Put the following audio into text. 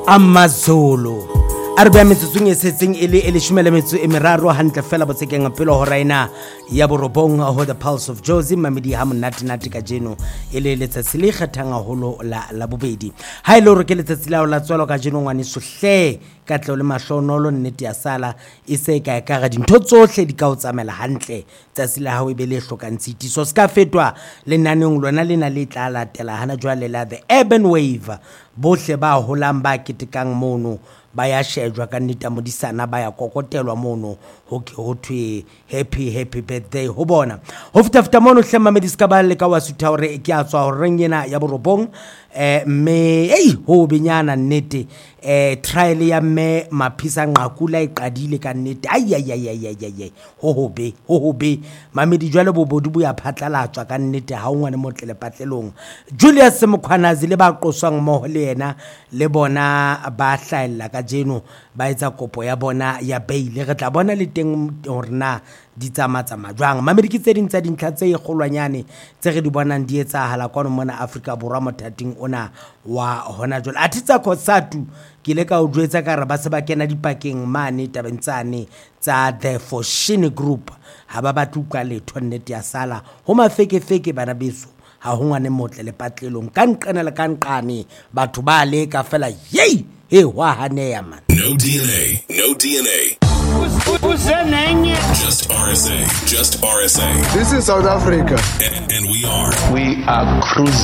Amazulu Arbe metsotsong e setseng e le shumela metso e meraro hantle fela botsekeng pele ho raina ya borobong ho the pulse of Josie mamedi ha monate ka jeno e le letsatsi le kgethang haholo la bobedi ha ile hore ke letsatsi la la tswelo ka jeno ngwane sohle ka tle le mahlonolo nnete ya sala e se ka ga dintho tsohle di ka o tsamela hantle tsatsi la hawe be le hlokantshiti so ska fetwa lenaneng lona lena le tla latela hana jwale la the urban wave bohle ba holang ba ketekang mono ba ya shejwa ka nnete modisana ba ya kokotelwa mono ho thwe happy birthday ho bona ho futafuta mono hlema mediska ba le ka wa sutha hore ke a tswa hore yena ya borobong me ho benyana nnete trial ya me maphisa nqakula e qadile ka nnete ai ho be mamedi jwale bobodu bo ya phatlalatswa ka nnete ha ngwane motlele patlelong Julius Mkhwanazi le ba qoswang mo le yena le bona ba hlaella ka jeno ba etsa kopo ya bona ya bail re tla bona le teng hore na di tsamatsa jwang mamedi ke tse ding tsa dintlha tse ikgolwanyane tse re di bonang di etsahala kwa mona Afrika Borwa mothating ona wa hona jwale atitsa khosatu ke le ka o jwetsa ka re ba se ba kena dipakeng mane tabentsane tsa the Foschini group ha ba batluka letho nnete ya sala ho mafeke bana beso ha ho ngwane motle le patlelong ka nqanela ka nqane batho ba le ka fela wa haneya man no DNA Who's your name? just RSA This is South Africa and we are cruising